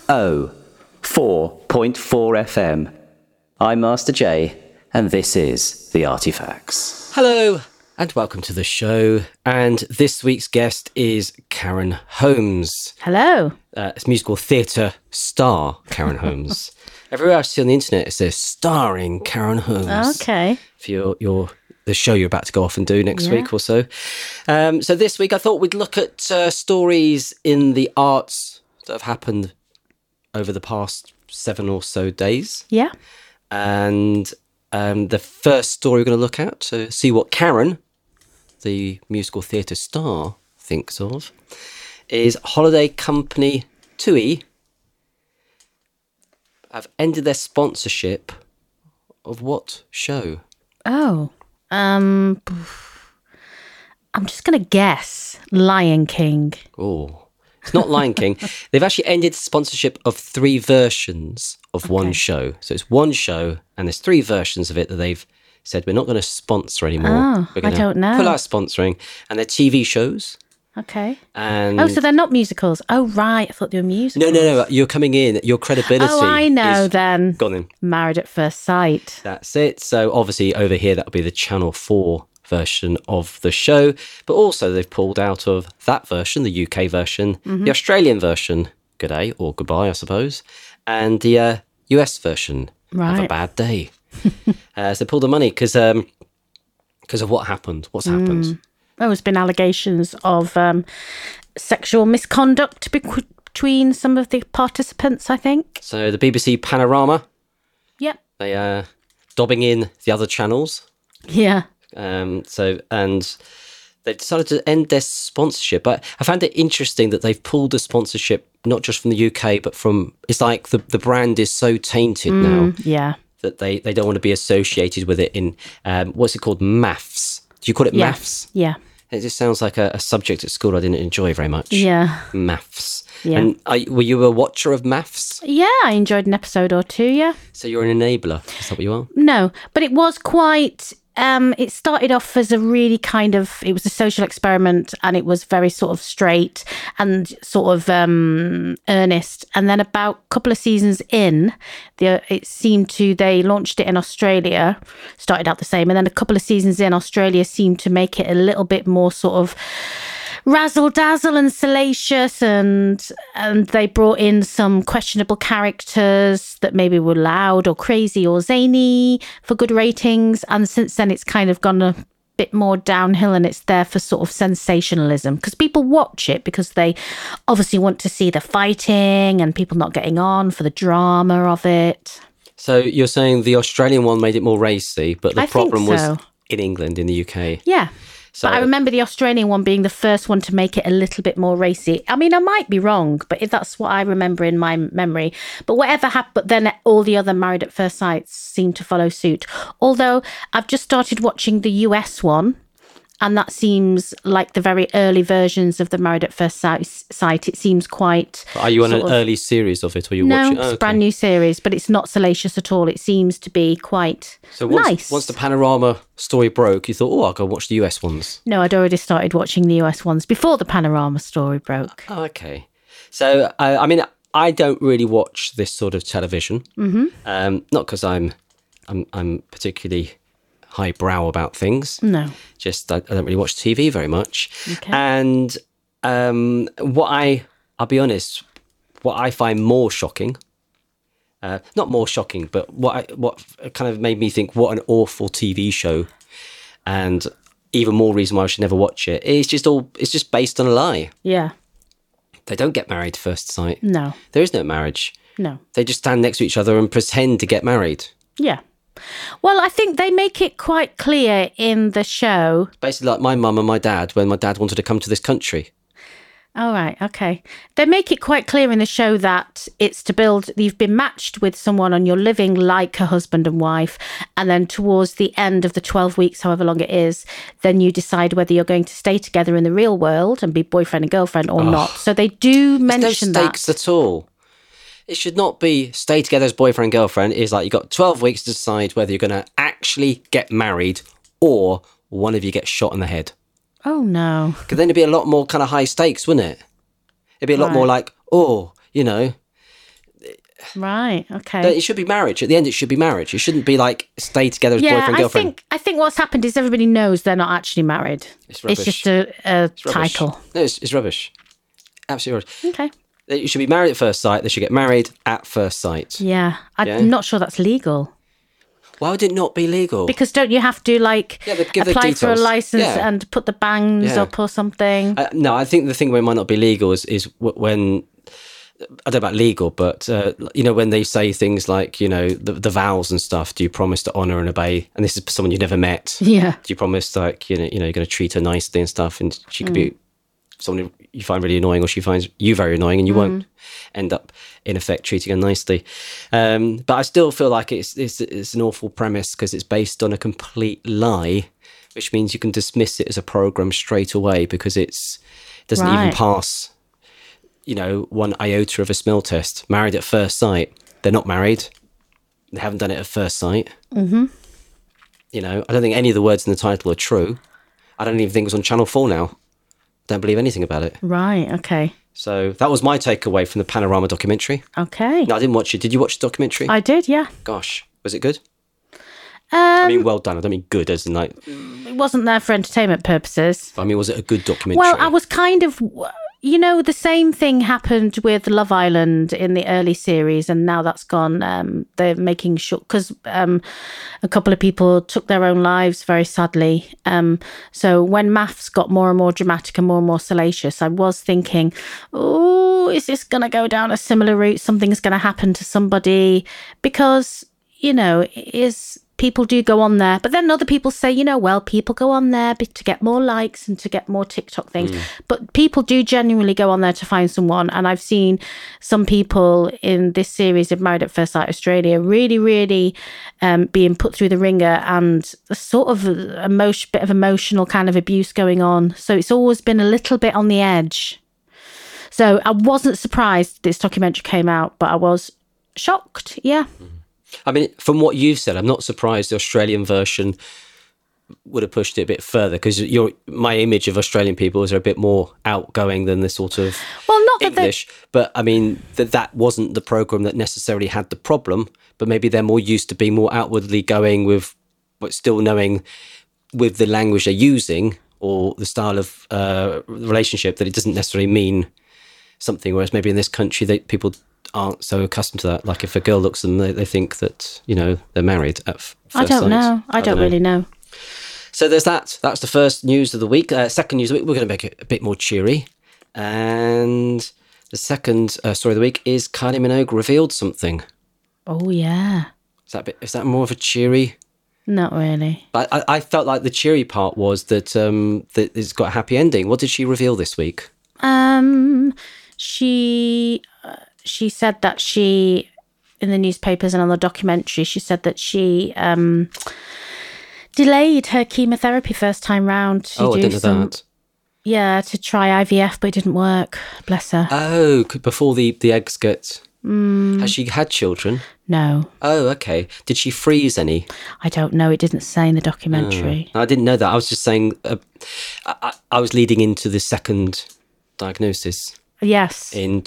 4.4 FM. I'm Master J, and this is The Artifacts. Hello, and welcome to the show. And this week's guest is Karen Holmes. Hello. It's musical theatre star Karen Holmes. Everywhere I see on the internet, it says starring Karen Holmes. Okay. For the show you're about to go off and do next week or so. So this week I thought we'd look at stories in the arts that have happened over the past 7 or so days. Yeah. And the first story we're going to look at to see what Karen, the musical theatre star, thinks of, is holiday company TUI have ended their sponsorship of what show? Oh. I'm just going to guess Lion King. Oh, it's not Lion King. They've actually ended sponsorship of 3 versions of one show. So it's one show and there's 3 versions of it that they've said we're not going to sponsor anymore. Oh, we're going I don't know. Pull out sponsoring. And they're TV shows. Okay. And Oh, so they're not musicals. Oh, right. I thought they were musicals. No. You're coming in. Your credibility. Oh, I know then. Gone in. Married at First Sight. That's it. So obviously over here, that'll be the Channel 4 version of the show. But also they've pulled out of that version, the UK version, the Australian version, good day or goodbye, I suppose, and the US version, Have a Bad Day. So they pulled the money because of what happened. What's happened? There's been allegations of sexual misconduct between some of the participants, I think. So the BBC Panorama, Yep. they dobbing in the other channels. Yeah. And they've decided to end their sponsorship. But I found it interesting that they've pulled the sponsorship not just from the UK, but from, it's like the brand is so tainted now Yeah. that they don't want to be associated with it in, what's it called, maths. Do you call it maths? Yeah. It just sounds like a subject at school I didn't enjoy very much. Yeah. Maths. Yeah. And were you a watcher of maths? Yeah, I enjoyed an episode or 2, yeah. So you're an enabler, is that what you are? No, but it was quite... it started off as it was a social experiment and it was very sort of straight and sort of earnest. And then about a couple of seasons in, they launched it in Australia, started out the same. And then a couple of seasons in, Australia seemed to make it a little bit more sort of razzle-dazzle and salacious, and they brought in some questionable characters that maybe were loud or crazy or zany for good ratings, and since then it's kind of gone a bit more downhill and it's there for sort of sensationalism because people watch it because they obviously want to see the fighting and people not getting on, for the drama of it. So you're saying the Australian one made it more racy, but the problem was so. in England, in the UK. Yeah. So, but I remember the Australian one being the first one to make it a little bit more racy. I mean, I might be wrong, but if that's what I remember in my memory. But whatever happened, but then all the other Married at First Sight seemed to follow suit. Although I've just started watching the US one, and that seems like the very early versions of the Married at First Sight. It seems quite... Are you on an early series of it, or you watching? No, it's a brand new series, but it's not salacious at all. It seems to be quite nice. Once the Panorama story broke, you thought, I'll go watch the US ones. No, I'd already started watching the US ones before the Panorama story broke. Oh, okay. So, I mean, I don't really watch this sort of television. Not because I'm particularly highbrow about things. No. Just I don't really watch TV very much. Okay. And I'll be honest, what I find more shocking, not more shocking, but what kind of made me think, what an awful TV show, and even more reason why I should never watch it. It's just based on a lie. Yeah. They don't get married first sight. No. There is no marriage. No. They just stand next to each other and pretend to get married. Yeah. Well, I think they make it quite clear in the show. Basically like my mum and my dad when my dad wanted to come to this country. Oh, right. Okay. They make it quite clear in the show that it's to build, you've been matched with someone and you're living like a husband and wife. And then towards the end of the 12 weeks, however long it is, then you decide whether you're going to stay together in the real world and be boyfriend and girlfriend or not. So they do mention There's no stakes at all. It should not be stay together as boyfriend and girlfriend. It's like you've got 12 weeks to decide whether you're going to actually get married or one of you gets shot in the head. Oh, no. Because then it'd be a lot more kind of high stakes, wouldn't it? It'd be a lot more like, Right. Okay. It should be marriage. At the end, it should be marriage. It shouldn't be like stay together as boyfriend, girlfriend. I think what's happened is everybody knows they're not actually married. It's rubbish. It's just a Rubbish. title. No, it's rubbish. Absolutely rubbish. Okay. You should be married at first sight. They should get married at first sight. Yeah. I'm not sure that's legal. Why would it not be legal? Because don't you have to give the apply for a details. license Yeah. and put the bangs up or something? No, I think the thing where it might not be legal is when, I don't know about legal, but, when they say things like, the vows and stuff, do you promise to honour and obey? And this is someone you've never met. Yeah. Do you promise, like, you're going to treat her nicely and stuff? And she could be someone you find really annoying, or she finds you very annoying, and you won't end up, in effect, treating her nicely. But I still feel like it's an awful premise because it's based on a complete lie, which means you can dismiss it as a program straight away because it doesn't even pass, one iota of a smell test. Married at first sight. They're not married. They haven't done it at first sight. Mm-hmm. I don't think any of the words in the title are true. I don't even think it was on Channel 4 now. Don't believe anything about it. Right. Okay. So that was my takeaway from the Panorama documentary. Okay. No, I didn't watch it. Did you watch the documentary? I did. Yeah. Gosh, was it good? I mean, well done. I don't mean good as in like... It wasn't there for entertainment purposes. I mean, was it a good documentary? Well, I was kind of... the same thing happened with Love Island in the early series, and now that's gone. They're making sure, because a couple of people took their own lives, very sadly. So when maths got more and more dramatic and more salacious, I was thinking, oh, is this going to go down a similar route? Something's going to happen to somebody, because, people do go on there, but then other people say, people go on there to get more likes and to get more TikTok things. But people do genuinely go on there to find someone. And I've seen some people in this series of Married at First Sight Australia really, really being put through the ringer, and a sort of bit of emotional kind of abuse going on. So it's always been a little bit on the edge. So I wasn't surprised this documentary came out, but I was shocked. Yeah. I mean, from what you've said, I'm not surprised the Australian version would have pushed it a bit further, because my image of Australian people is they're a bit more outgoing than the sort of English. But I mean, that wasn't the program that necessarily had the problem, but maybe they're more used to being more outwardly going with, but still knowing with the language they're using or the style of relationship that it doesn't necessarily mean something. Whereas maybe in this country, people aren't so accustomed to that. Like if a girl looks at them, they think that, they're married at first sight. I don't know. I don't really know. So there's that. That's the first news of the week. Second news of the week, we're going to make it a bit more cheery. And the second story of the week is Kylie Minogue revealed something. Oh, yeah. Is that more of a cheery? Not really. I felt like the cheery part was that it's got a happy ending. What did she reveal this week? She said that in the newspapers and on the documentary, she said that she delayed her chemotherapy first time round. I didn't know that. Yeah, to try IVF, but it didn't work. Bless her. Oh, before the eggs get... Has she had children? No. Oh, okay. Did she freeze any? I don't know. It didn't say in the documentary. I didn't know that. I was just saying... I was leading into the second diagnosis. Yes. In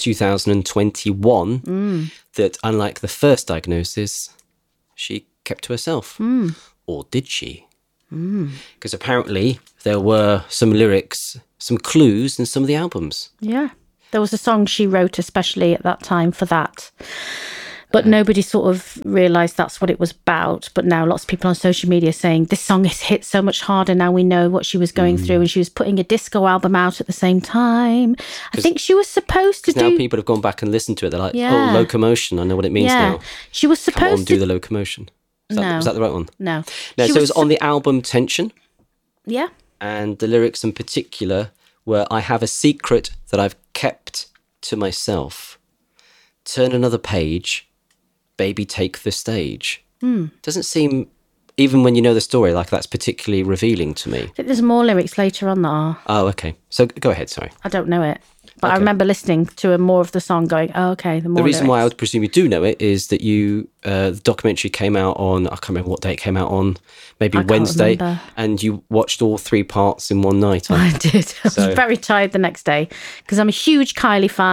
2021, that unlike the first diagnosis, she kept to herself. Or did she? Because apparently there were some lyrics, some clues in some of the albums. Yeah. There was a song she wrote especially at that time for that. But nobody sort of realised that's what it was about. But now lots of people on social media saying this song has hit so much harder. Now we know what she was going through. And she was putting a disco album out at the same time. I think she was supposed to do... Now people have gone back and listened to it. They're like, oh, locomotion. I know what it means now. She was supposed Come on, do the locomotion. Was that the right one? No. No, so it was on the album Tension. Yeah. And the lyrics in particular were, I have a secret that I've kept to myself. Turn another page... Baby, take the stage. Doesn't seem, even when you know the story, like that's particularly revealing to me. I think there's more lyrics later on that are. Oh, okay. So go ahead, sorry. I don't know it. But I remember listening to more of the song going, oh, okay, the reason lyrics. why I would presume you do know it is that the documentary came out on, I can't remember what day it came out on, maybe Wednesday, and you watched all 3 parts in one night. I did. I was very tired the next day because I'm a huge Kylie fan.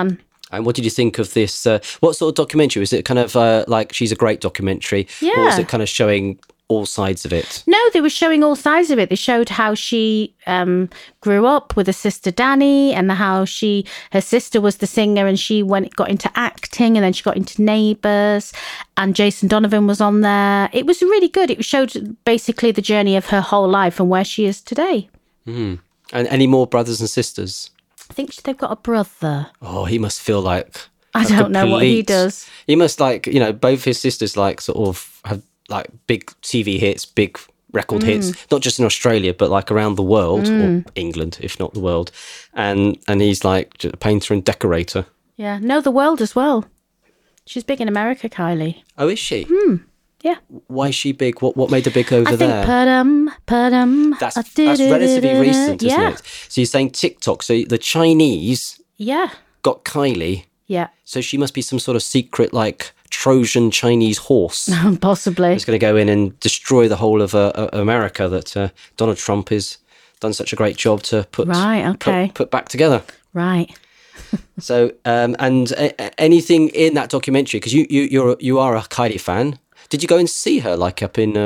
And what did you think of this? What sort of documentary? Was it kind of like She's a Great documentary? Yeah. Or was it kind of showing all sides of it? No, they were showing all sides of it. They showed how she grew up with her sister Danny, and how her sister was the singer, and she got into acting, and then she got into Neighbours, and Jason Donovan was on there. It was really good. It showed basically the journey of her whole life and where she is today. And any more brothers and sisters? I think they've got a brother. Oh, he must feel like I don't know what he does. He must both his sisters like sort of have like big TV hits, big record hits, not just in Australia, but like around the world, or England, if not the world. And he's like a painter and decorator. Yeah, no, the world as well. She's big in America, Kylie. Oh, is she? Yeah. Why is she big? What made her big over I think there? Padam. That's relatively recent, isn't Yeah. it? So you're saying TikTok. So the Chinese Yeah. got Kylie. Yeah. So she must be some sort of secret, like Trojan Chinese horse. Possibly. It's going to go in and destroy the whole of America that Donald Trump has done such a great job to put put back together. Right. So anything in that documentary, because you are a Kylie fan. Did you go and see her like up in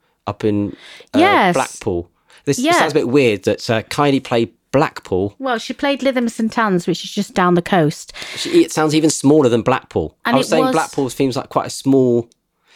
Yes. Blackpool? It Yeah. sounds a bit weird that Kylie played Blackpool. Well, she played Lytham St Anne's, which is just down the coast. It sounds even smaller than Blackpool. And I was saying was- Blackpool seems like quite a small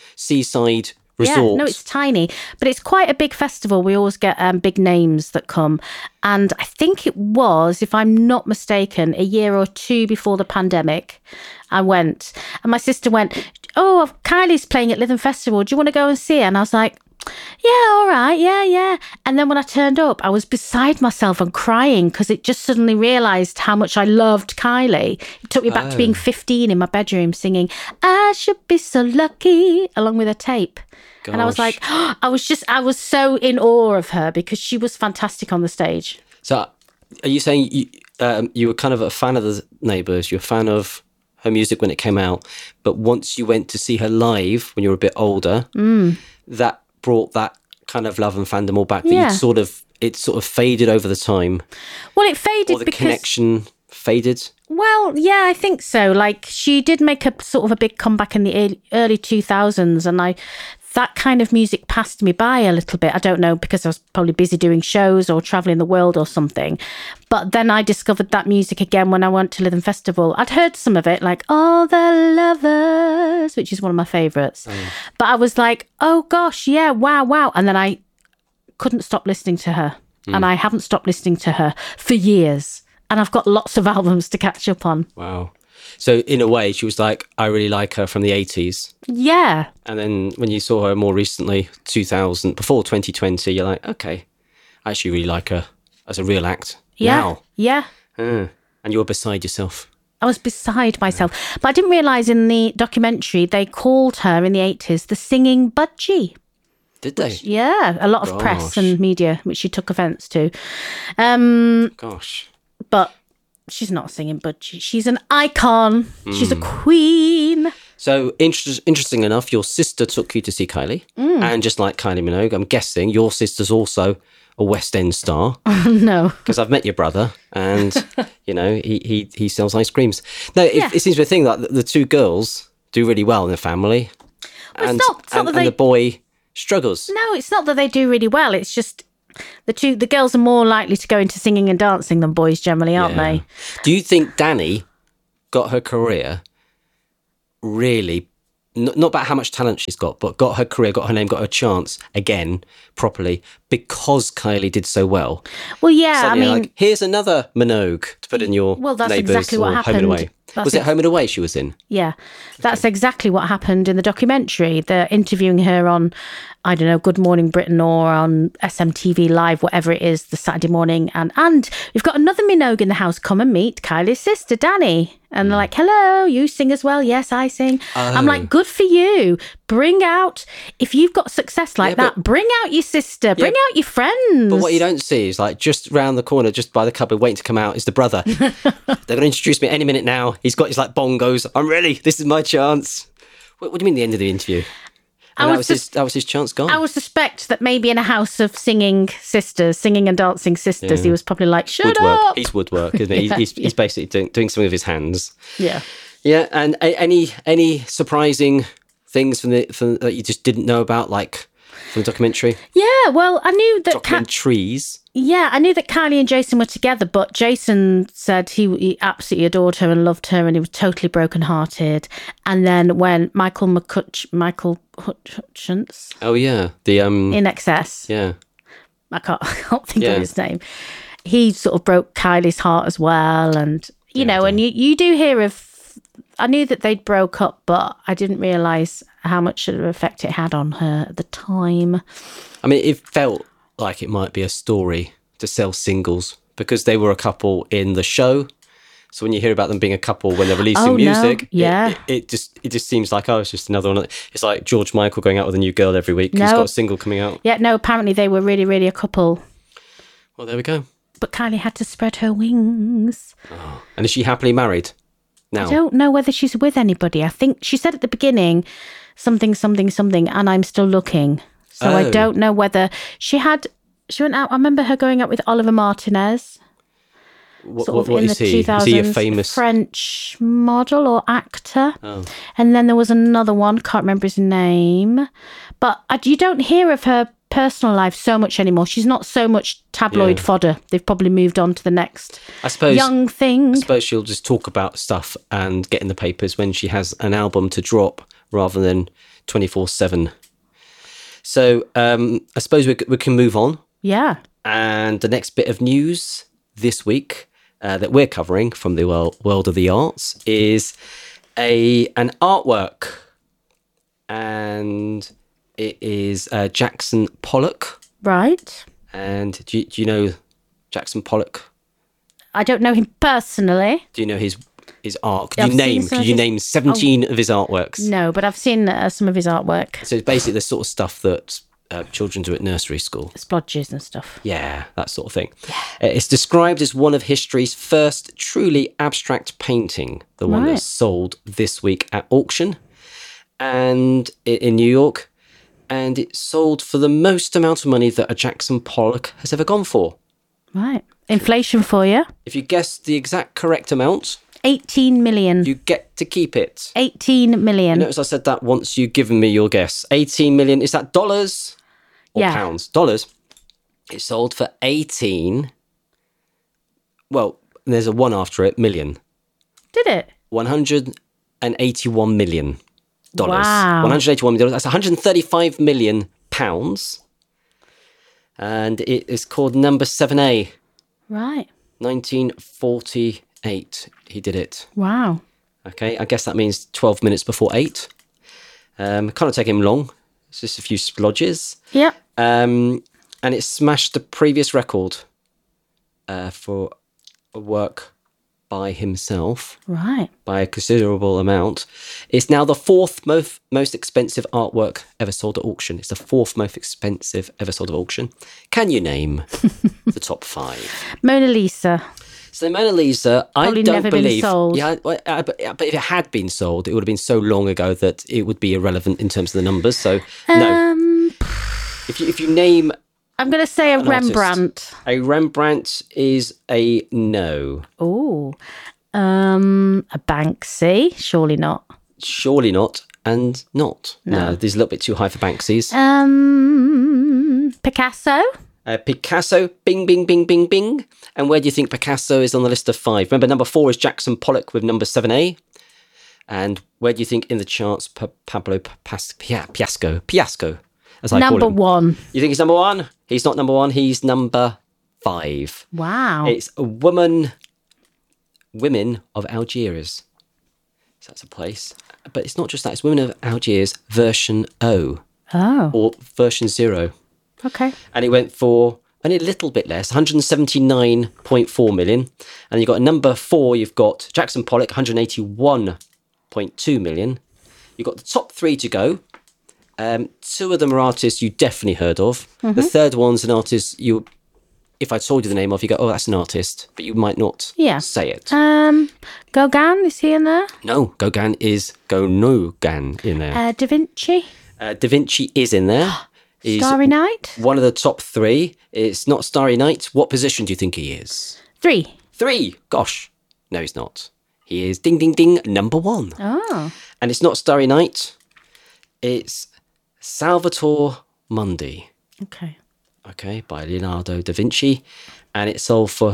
seaside resort. Yeah, no, it's tiny, but it's quite a big festival. We always get big names that come. And I think it was, if I'm not mistaken, a year or two before the pandemic, I went. And my sister went, oh, Kylie's playing at Lytham Festival. Do you want to go and see her? And I was like, yeah, all right, yeah. And then when I turned up, I was beside myself and crying because it just suddenly realised how much I loved Kylie. It took me back to being 15 in my bedroom singing, I should be so lucky, along with a tape. Gosh. And I was like, I was so in awe of her because she was fantastic on the stage. So are you saying you were kind of a fan of the Neighbours, you're a fan of her music when it came out, but once you went to see her live when you were a bit older, that brought that kind of love and fandom all back, that Yeah. it sort of faded over the time, Well, it faded or the because... connection faded? Well, yeah, I think so. Like, she did make a sort of a big comeback in the early 2000s, and that kind of music passed me by a little bit. I don't know, because I was probably busy doing shows or traveling the world or something. But then I discovered that music again when I went to Lytham Festival. I'd heard some of it, like All the Lovers, which is one of my favourites. But I was like, oh gosh, yeah, wow. And then I couldn't stop listening to her. And I haven't stopped listening to her for years. And I've got lots of albums to catch up on. Wow. So in a way, she was like, I really like her from the 80s. Yeah. And then when you saw her more recently, before 2020, you're like, okay, I actually really like her as a real act. Yeah. Now. Yeah. And you were beside yourself. I was beside myself. But I didn't realise in the documentary they called her in the 80s the singing budgie. Did they? Yeah, a lot of press Gosh. and media, which she took offence to. Gosh. But she's not a singing budgie. She's an icon. She's a queen. So interesting enough, your sister took you to see Kylie. And just like Kylie Minogue, I'm guessing your sister's also a West End star. No. Because I've met your brother and, he sells ice creams. No, it seems to be a thing that the two girls do really well in the family. Well, and it's not that the boy struggles. No, it's not that they do really well. It's just the girls are more likely to go into singing and dancing than boys generally, aren't Yeah. they? Do you think Danny got her career really, not about how much talent she's got, but got her career, got her name, got her chance again properly because Kylie did so well? Well, yeah, Suddenly, I mean, like, here's another Minogue to put in your Well, that's Neighbours exactly what or Home and happened. Away. That's Was it Home and Away she was in? yeah, that's exactly what happened in the documentary. They're interviewing her on, I don't know, Good Morning Britain or on SMTV Live, whatever it is, the Saturday morning. And we've got another Minogue in the house. Come and meet Kylie's sister, Danny. And they're like, hello, you sing as well? Yes, I sing. I'm like, good for you. Bring out, if you've got success like Yeah, that, bring out your sister, bring out your friends. But what you don't see is like just round the corner, just by the cupboard, waiting to come out, is the brother. They're going to introduce me any minute now. He's got his like bongos. I'm ready. This is my chance. What do you mean the end of the interview? And that was his chance gone. I would suspect that maybe in a house of singing and dancing sisters, he was probably like, shut woodwork. up. He's woodwork, isn't he? He's basically doing something with his hands. Yeah. Yeah, and any surprising things from that you just didn't know about, like from the documentary? Yeah, well, I knew that... Documentaries. I knew that Kylie and Jason were together, but Jason said he absolutely adored her and loved her and he was totally brokenhearted. And then when Michael Hutchence... Oh, yeah. In Excess. Yeah. I can't think of his name. He sort of broke Kylie's heart as well. And, you know, and you do hear of... I knew that they'd broke up, but I didn't realise how much of an effect it had on her at the time. I mean, it felt like it might be a story to sell singles because they were a couple in the show. So when you hear about them being a couple when they're releasing music, it just seems like, it's just another one. It's like George Michael going out with a new girl every week. He's got a single coming out. Yeah, no, apparently they were really, really a couple. Well, there we go. But Kylie had to spread her wings. Oh. And is she happily married now? I don't know whether she's with anybody. I think she said at the beginning something, and I'm still looking. So I don't know whether she went out. I remember her going out with Oliver Martinez. What is he? 2000s, is he a famous French model or actor? Oh. And then there was another one, can't remember his name. But you don't hear of her personal life so much anymore. She's not so much tabloid fodder. They've probably moved on to the next young thing. I suppose she'll just talk about stuff and get in the papers when she has an album to drop rather than 24/7. So I suppose we can move on. Yeah. And the next bit of news this week that we're covering from the world of the arts is an artwork. And it is Jackson Pollock. Right. And do you know Jackson Pollock? I don't know him personally. Do you know his art? Could you name 17 of his artworks? No, but I've seen some of his artwork. So it's basically the sort of stuff that children do at nursery school. Splodges and stuff. Yeah, that sort of thing. Yeah. It's described as one of history's first truly abstract painting, the one that's sold this week at auction and in New York. And it sold for the most amount of money that a Jackson Pollock has ever gone for. Right. Inflation for you. If you guess the exact correct amount... 18 million. You get to keep it. 18 million. You notice I said that once you've given me your guess. 18 million. Is that dollars or pounds? Dollars. It sold for 18... Well, there's a one after it, million. Did it? 181 million. Wow. 181 million. That's 135 million pounds. And it is called Number 7A. Right. 1948. He did it. Wow. Okay, I guess that means 12 minutes before 8. Can't take him long. It's just a few splodges. Yeah. And it smashed the previous record for a work by himself. Right. By a considerable amount. It's now the fourth most expensive artwork ever sold at auction. It's the fourth most expensive ever sold at auction. Can you name the top 5? Mona Lisa. So the Mona Lisa, Probably I don't never believe... been sold. Yeah, but if it had been sold, it would have been so long ago that it would be irrelevant in terms of the numbers. So, no. If you name... I'm going to say a Rembrandt. A Rembrandt is a no. Oh, a Banksy? Surely not. Surely not, and not. No, this is a little bit too high for Banksy's. Picasso? Picasso, bing, bing, bing, bing, bing. And where do you think Picasso is on the list of 5? Remember, number 4 is Jackson Pollock with number 7A. And where do you think in the charts Pablo Picasso, as I call him? Number 1. You think he's number 1? He's not number 1. He's number 5. Wow. It's Women of Algiers. So that's a place. But it's not just that. It's Women of Algiers version O. Oh. Or version 0. Okay. And it went for only a little bit less, 179.4 million. And you've got a number 4, you've got Jackson Pollock, 181.2 million. You've got the top 3 to go. 2 of them are artists you definitely heard of. Mm-hmm. The third one's an artist if I told you the name of, you go, oh, that's an artist, but you might not say it. Gauguin, is he in there? No, Gauguin in there. Da Vinci? Da Vinci is in there. He's Starry Night? one of the top 3. It's not Starry Night. What position do you think he is? 3. 3. Gosh. No, he's not. He is ding, ding, ding, number 1. Oh. And it's not Starry Night. It's Salvator Mundi. Okay. By Leonardo da Vinci. And it sold for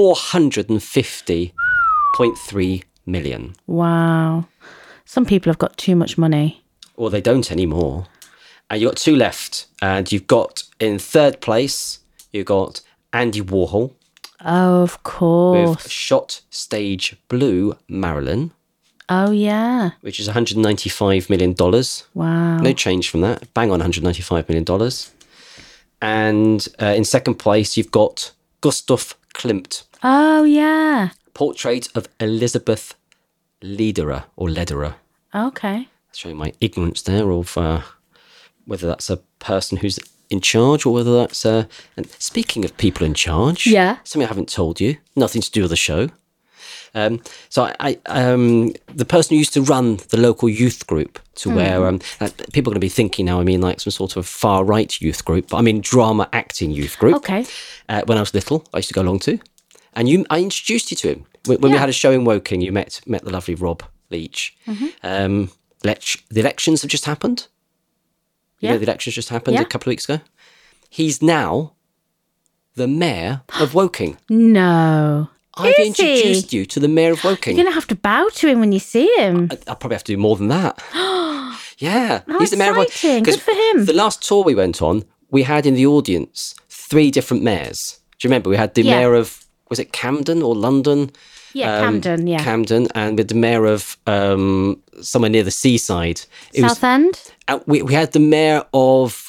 450.3 million. Wow. Some people have got too much money. Well, they don't anymore. And you've got 2 left. And you've got, in 3rd place, you've got Andy Warhol. Oh, of course. With Shot Stage Blue Marilyn, Oh, yeah. which is $195 million. Wow. No change from that. Bang on $195 million. And in 2nd place, you've got Gustav Klimt, Oh, yeah. Portrait of Elizabeth Lederer. Okay. Showing my ignorance there of whether that's a person who's in charge or whether that's and speaking of people in charge, Yeah. something I haven't told you, nothing to do with the show. So I the person who used to run the local youth group to where people are going to be thinking now, I mean like some sort of far right youth group, but I mean drama acting youth group. Okay. When I was little, I used to go along to, and I introduced you to him when we had a show in Woking. You met the lovely Rob Leach. The elections have just happened. You know, the elections just happened a couple of weeks ago. He's now the mayor of Woking. No. I've Is introduced he? you to the mayor of Woking. You're going to have to bow to him when you see him. I'll probably have to do more than that. Yeah. How He's the mayor of Woking. exciting. Good for him. The last tour we went on, we had in the audience 3 different mayors. Do you remember? We had the mayor of, was it Camden or London? Yeah, Camden, yeah. Camden, and with the mayor of somewhere near the seaside. Southend? We had the mayor of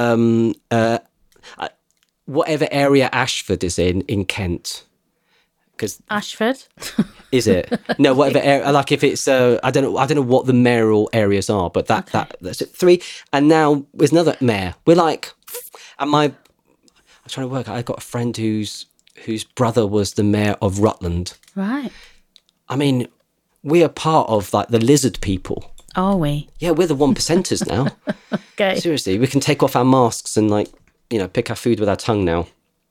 whatever area Ashford is in Kent. Because Ashford? is it? No, whatever area. Like if it's I don't know what the mayoral areas are, but that's it. 3, and now there's another mayor. We're like, and I'm trying to work. I got a friend whose brother was the mayor of Rutland. Right. I mean, we are part of like the lizard people. Are we? Yeah, we're the 1%ers now. Okay. Seriously, we can take off our masks and pick our food with our tongue now.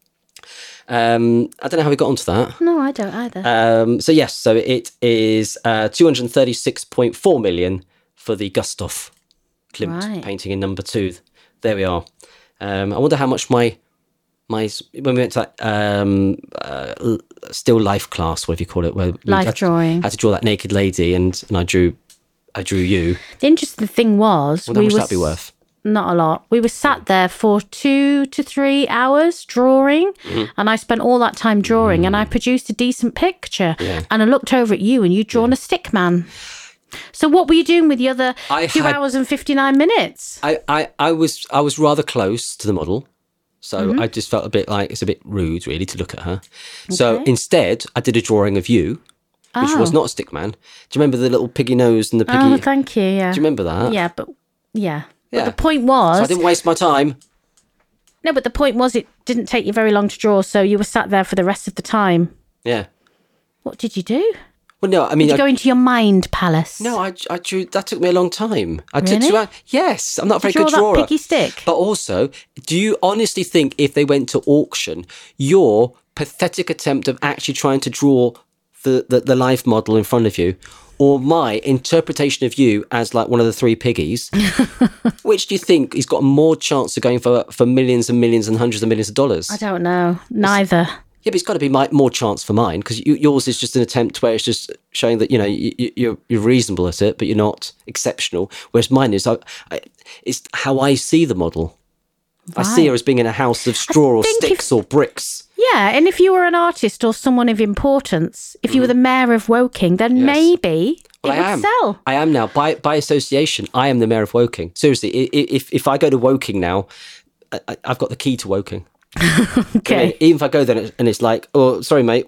I don't know how we got onto that. No, I don't either. So it is 236.4 million for the Gustav Klimt painting in number 2. There we are. I wonder how much my when we went to that still life class, whatever you call it, where Drawing. had to draw that naked lady, and I drew you. The interesting thing was, How much would that be worth? Not a lot. We were sat there for 2 to 3 hours drawing, and I spent all that time drawing, and I produced a decent picture. Yeah. And I looked over at you, and you'd drawn a stick man. So what were you doing with the other 2 hours and 59 minutes? I was rather close to the model, so I just felt a bit like it's a bit rude, really, to look at her. Okay. So instead, I did a drawing of you, which was not a stick man. Do you remember the little piggy nose and the piggy? Oh, thank you. Yeah. Do you remember that? Yeah, but Yeah. But the point was... So I didn't waste my time. No, but the point was it didn't take you very long to draw, so you were sat there for the rest of the time. Yeah. What did you do? Well, no, I mean... Did you go into your mind palace? No, I drew... That took me a long time. I Really? took 2 hours. Yes, I'm not a very Draw good drawer. that piggy stick. But also, do you honestly think if they went to auction, your pathetic attempt of actually trying to draw the life model in front of you, or my interpretation of you as like one of the 3 piggies, which do you think has got more chance of going for millions and millions and hundreds of millions of dollars? I don't know. Neither. Yeah, but it's got to be more chance for mine, because yours is just an attempt where it's just showing that you're reasonable at it, but you're not exceptional. Whereas mine is, it's how I see the model. Right. I see her as being in a house of straw or sticks or bricks. Yeah, and if you were an artist or someone of importance, if you were the mayor of Woking, then maybe it would sell. I am now. By association, I am the mayor of Woking. Seriously, if I go to Woking now, I've got the key to Woking. Okay. I mean, even if I go there and it's like, oh, sorry, mate,